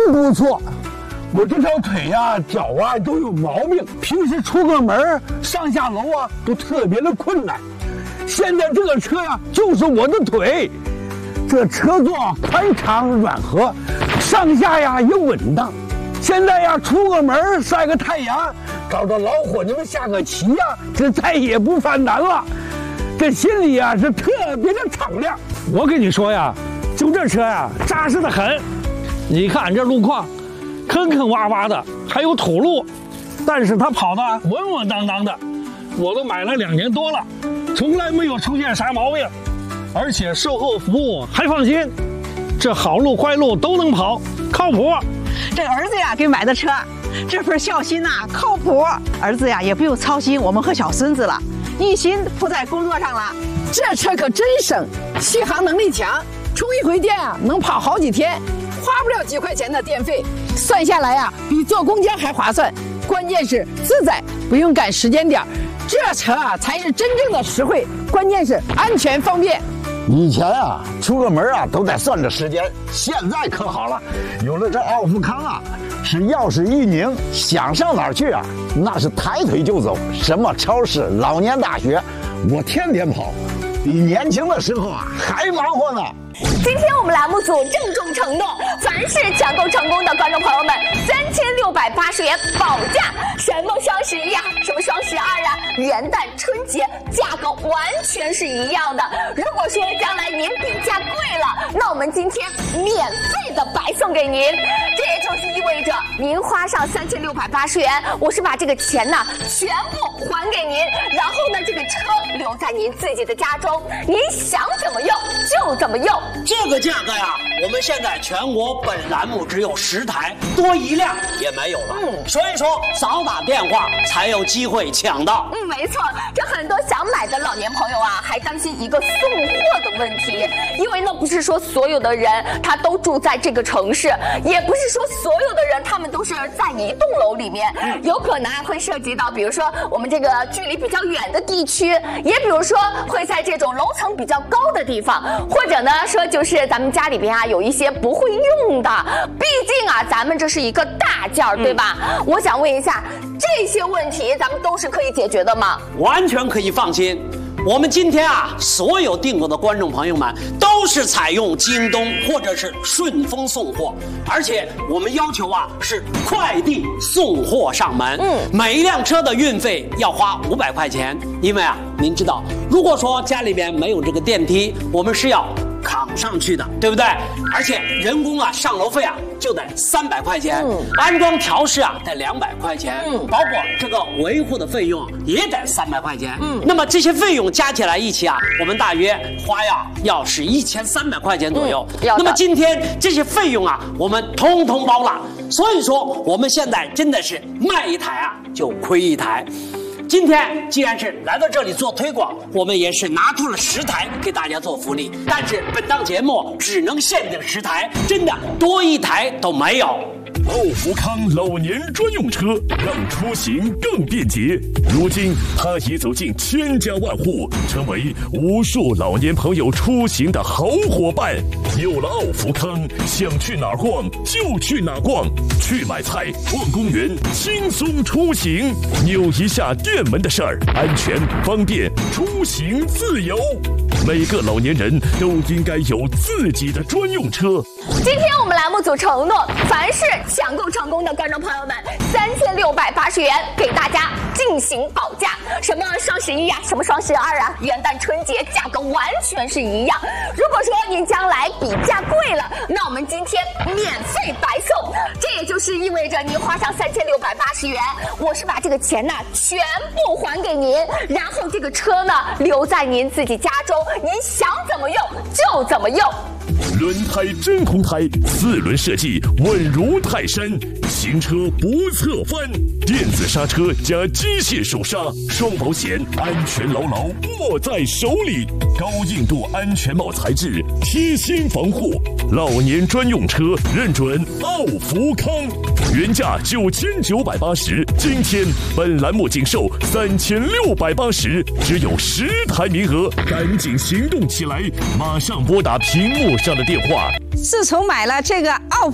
不错。我这条腿呀、脚啊都有毛病，平时出个门上下楼啊都特别的困难。现在这个车呀，就是我的腿。这车座宽敞软和，上下呀也稳当。现在呀，出个门晒个太阳，找着老伙计们下个棋呀，这再也不犯难了。这心里呀是特别的敞亮。 我跟你说呀，就这车呀，扎实的很。你看这路况，坑坑洼洼的，还有土路，但是它跑得稳稳当当的。我都买了2年多了，从来没有出现啥毛病，而且售后服务还放心。这好路坏路都能跑，靠谱。 这儿子呀给买的车，这份孝心呐、靠谱。儿子呀也不用操心我们和小孙子了，一心扑在工作上了。 这车可真省，续航能力强，充一回电啊能跑好几天，花不了几块钱的电费，算下来呀比坐公交还划算。关键是自在，不用赶时间点，这车啊才是真正的实惠，关键是安全方便。 以前啊，出个门啊都得算着时间，现在可好了，有了这奥富康啊，是钥匙一拧，想上哪儿去啊，那是抬腿就走。什么超市、老年大学，我天天跑，比年轻的时候啊还忙活呢。 今天我们栏目组郑重承诺，凡是抢购成功的观众朋友们，3680元保价。什么双11呀，什么双12啊，元旦、春节价格完全是一样的。如果说将来您比价贵了，那我们今天免费的白送给您。这也就是意味着您花上3680元，我是把这个钱呢全部还给您，然后呢这个车留在您自己的家中，您想怎么用就怎么用。 这个价格呀，我们现在全国本栏目只有10台，多一辆也没有了。所以说早打电话才有机会抢到。 没错，这很多想买的老年朋友啊，还担心一个送货的问题，因为呢不是说所有的人他都住在这个城市，也不是说所有的人他们都是在一栋楼里面，有可能会涉及到，比如说我们这个距离比较远的地区，也比如说会在这种楼层比较高的地方，或者呢说就是咱们家里边啊有一些不会用的，毕竟啊咱们这是一个大件儿，对吧？我想问一下，这些问题咱们都是可以解决的吗？ 完全可以放心。我们今天啊，所有订购的观众朋友们都是采用京东或者是顺丰送货，而且我们要求啊是快递送货上门。每一辆车的运费要花500块钱，因为啊，您知道，如果说家里边没有这个电梯，我们是要扛上去的，对不对？而且人工啊上楼费啊就得300块钱，安装调试啊得200块钱，包括这个维护的费用也得300块钱。那么这些费用加起来一起啊，我们大约花呀要是1300块钱左右。那么今天这些费用啊，我们通通包了。所以说我们现在真的是卖一台啊就亏一台。今天既然是来到这里做推广，我们也是拿出了10台给大家做福利，但是本档节目只能限定10台，真的多一台都没有。 奥福康老年专用车，让出行更便捷。如今，它已走进千家万户，成为无数老年朋友出行的好伙伴。有了奥福康，想去哪儿逛就去哪儿逛，去买菜、逛公园，轻松出行。扭一下电门的事儿，安全方便，出行自由。每个老年人都应该有自己的专用车。 今天我们栏目组承诺，凡是抢购成功的观众朋友们，3680元给大家进行保价。什么双11呀，什么双12啊，元旦、春节价格完全是一样。如果说您将来比价贵了，那我们今天免费白送。这也就是意味着您花上3680元，我是把这个钱呢全部还给您，然后这个车呢留在您自己家中，您想怎么用就怎么用。 轮胎真空胎，4轮设计稳如泰山，行车不侧翻，电子刹车加机械手刹，双保险，安全牢牢握在手里，高硬度安全帽材质，贴心防护，老年专用车认准奥福康，原价9980，今天本栏目仅售3680，只有10台名额，赶紧行动起来，马上拨打屏幕上的电话。 自从买了这个奥